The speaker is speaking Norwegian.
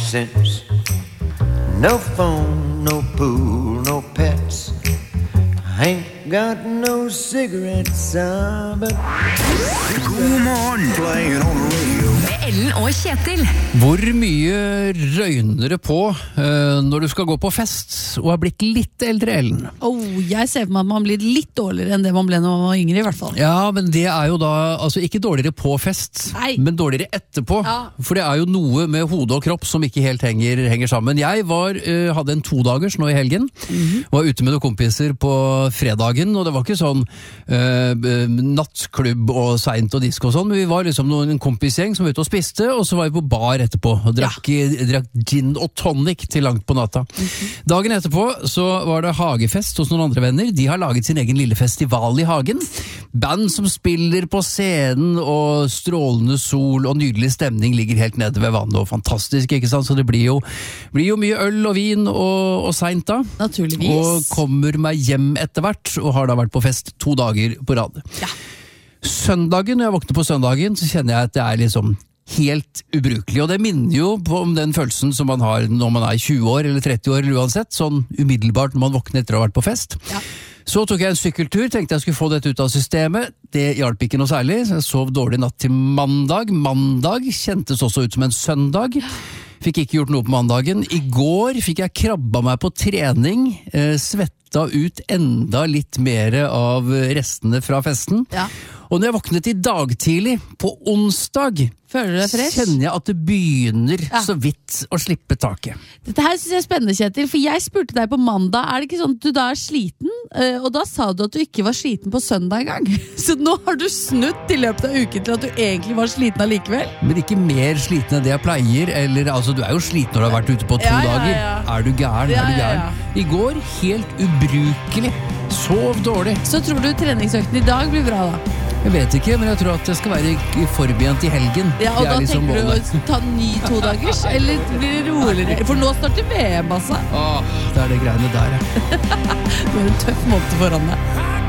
sense. No phone, no pool, no pets. I ain't got no cigarettes, but... God morgen, playing on the radio. Med Ellen og Kjetil. Hvor mye røyner det på når du skal gå på fest og har blitt litt eldre, Ellen? Jeg ser for meg at man blir litt dårligere enn det man ble når man var yngre, i hvert fall. Ja, men det er jo da, altså ikke dårligere på fest, Nei. men dårligere etterpå. Ja. For det er jo noe med hode og kropp som ikke helt henger sammen. Jeg hadde en 2-dagers nå i helgen, var ute med noen kompiser på fredagen, og det var ikke sånn nattklubb og sent og disk og sånn, men vi var liksom en kompisgjeng som var ute og spiste, og så var vi på bar etterpå og drakk gin og tonic til langt på natta. Dagen etterpå så var det hagefest hos noen andre venner. De har laget sin egen lille festival i hagen. Band som spiller på scenen, og strålende sol og nydelig stemning ligger helt nede ved vannet, og fantastisk, ikke sant? Så det blir jo mye øl og vin og sent da. Naturligvis. Og kommer meg hjem etter hvert, og har da vært på fest 2 dager på rad. Ja. Søndagen, når jeg våkner på søndagen, så kjenner jeg at det er liksom helt ubrukelig, og det minner jo om den følelsen som man har når man er 20 år eller 30 år, eller uansett, sånn umiddelbart når man våkner etter å ha vært på fest. Ja. Så tok jeg en sykkeltur, tenkte jeg skulle få dette ut av systemet. Det hjalp ikke noe særlig, så jeg sov dårlig natt til mandag. Mandag kjentes også ut som en søndag. Fikk ikke gjort noe på mandagen. I går fikk jeg krabba meg på trening, svetta ut enda litt mer av restene fra festen. Ja. Og når jeg våknet i dag tidlig, på onsdag, Føler du deg fresh? kjenner jeg at det begynner Ja. så vidt å slippe taket. Dette her synes jeg er spennende, Kjetil, for jeg spurte deg på mandag, er det ikke sånn at du da er sliten? Og da sa du at du ikke var sliten på søndag en gang. Så nå har du snutt i løpet av uken til at du egentlig var sliten allikevel. Men ikke mer sliten enn det jeg pleier, eller altså du er jo sliten når du har vært ute på 2 Ja, ja, dager. ja. Er du gæren? Ja, Er du ja, gæren? ja. I går helt ubrukelig. Sov dårlig. Så tror du treningsøkten i dag blir bra da? Jeg vet ikke, men jeg tror at jeg skal være forberedt i helgen. Ja, og Det er da liksom tenker målet. du å ta en ny 2 dagers, eller blir det roligere? For nå starter VM, altså. Åh, det er det greiene der, ja. Du har en tøff måned foran deg.